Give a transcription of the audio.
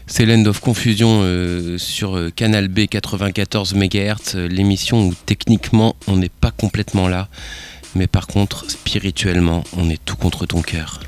C'est Land of Confusion sur Canal B 94 MHz, l'émission où techniquement on n'est pas complètement là, mais par contre spirituellement on est tout contre ton cœur.